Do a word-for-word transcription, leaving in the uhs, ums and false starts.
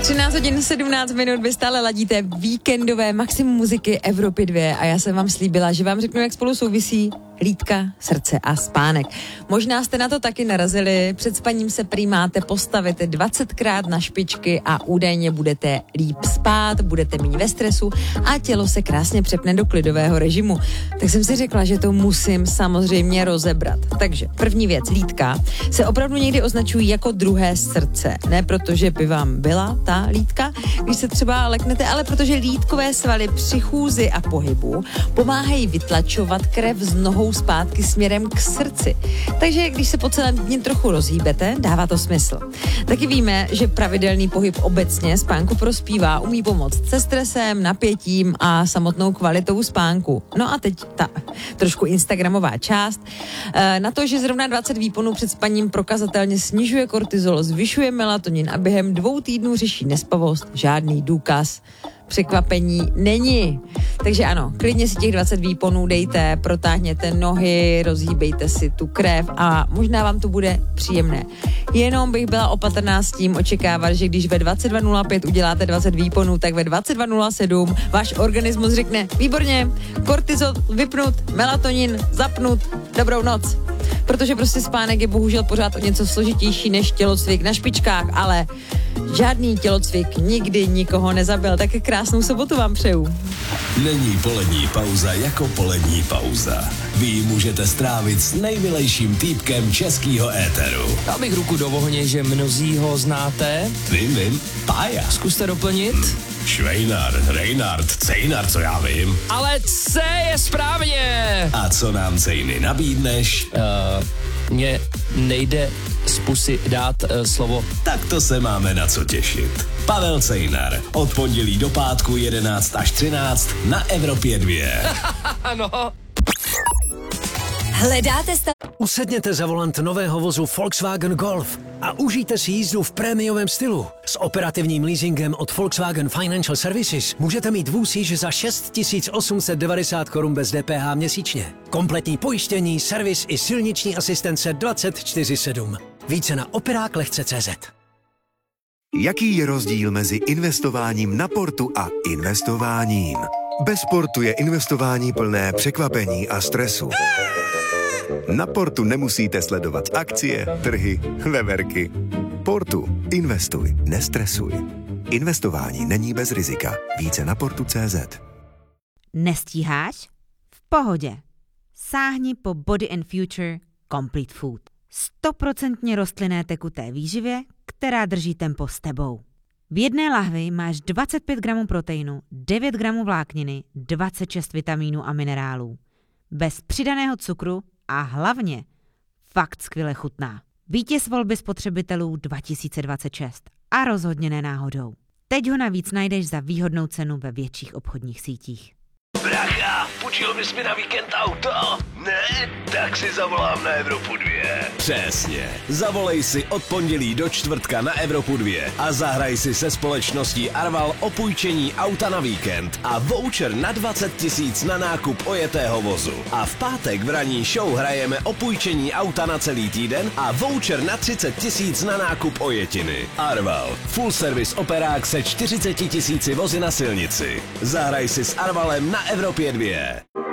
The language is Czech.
třináct hodin sedmnáct minut, vy stále ladíte víkendové maximum muziky Evropy dva a já jsem vám slíbila, že vám řeknu, jak spolu souvisí hlídka, srdce a spánek. Možná jste na to taky narazili, před spaním se prý máte postavit dvacetkrát na špičky a údajně budete líp spát, budete méně ve stresu a tělo se krásně přepne do klidového režimu. Tak jsem si řekla, že to musím samozřejmě rozebrat. Takže první věc, hlídka, se opravdu někdy označují jako druhé srdce. Ne protože by vám byla ta hlídka, když se třeba leknete, ale protože hlídkové svaly při chůzi a pohybu pomáhají vytlačovat krev z nohou zpátky směrem k srdci. Takže když se po celém dni trochu rozhýbete, dává to smysl. Taky víme, že pravidelný pohyb obecně spánku prospívá, umí pomoct se stresem, napětím a samotnou kvalitou spánku. No a teď ta trošku instagramová část. Na to, že zrovna dvacet výponů před spaním prokazatelně snižuje kortizol, zvyšuje melatonin a během dvou týdnů řeší nespavost, žádný důkaz překvapení není. Takže ano, klidně si těch dvacet výponů dejte, protáhněte nohy, rozhýbejte si tu krev a možná vám to bude příjemné. Jenom bych byla opatrná s tím očekávat, že když ve dvacet dva nula pět uděláte dvacet výponů, tak ve dvacet dva nula sedm váš organismus řekne výborně, kortizol vypnut, melatonin zapnut, dobrou noc. Protože prostě spánek je bohužel pořád o něco složitější než tělocvik na špičkách, ale žádný tělocvik nikdy nikoho nezabil. Tak krásnou sobotu vám přeju. Není polední pauza jako polední pauza. Vy ji můžete strávit s nejmilejším týpkem českýho éteru. Dal bych ruku do ohně, že mnozí ho znáte. Vím, vím, Pája. Zkuste doplnit. Švejnard, Reinhard, Cejnar, co já vím. Ale C je správně. A co nám, Cejny, nabídneš? Uh, mně nejde z pusy dát uh, slovo. Tak to se máme na co těšit. Pavel Cejnar, od pondělí do pátku jedenáct až třináct na Evropě dva. Ano. Hledáte stav... Usedněte za volant nového vozu Volkswagen Golf a užijte si jízdu v prémiovém stylu. S operativním leasingem od Volkswagen Financial Services můžete mít vůz již za šest tisíc osm set devadesát korun bez D P H měsíčně. Kompletní pojištění, servis i silniční asistence dvacet čtyři sedm. Více na operák lehce tečka cé zet. Jaký je rozdíl mezi investováním na portu a investováním? Bez portu je investování plné překvapení a stresu. Na portu nemusíte sledovat akcie, trhy, veverky. Portu. Investuj, nestresuj. Investování není bez rizika. Více na portu tečka cé zet. Nestíháš? V pohodě. Sáhni po Body and Future Complete Food. Stoprocentně rostlinné tekuté výživě, která drží tempo s tebou. V jedné lahvi máš dvacet pět gramů proteinu, devět gramů vlákniny, dvacet šest vitamínů a minerálů. Bez přidaného cukru a hlavně fakt skvěle chutná. Vítěz volby spotřebitelů dva tisíce dvacet šest a rozhodně ne náhodou. Teď ho navíc najdeš za výhodnou cenu ve větších obchodních sítích. Bracha, půjčil bys mi na víkend auto? Ne? Tak si zavolám na Evropu dva. Přesně. Zavolej si od pondělí do čtvrtka na Evropu dva a zahraj si se společností Arval o půjčení auta na víkend a voucher na dvacet tisíc na nákup ojetého vozu. A v pátek v ranní show hrajeme o půjčení auta na celý týden a voucher na třicet tisíc na nákup ojetiny. Arval. Full service operák se čtyřiceti tisíci vozy na silnici. Zahraj si s Arvalem na Evropě dva.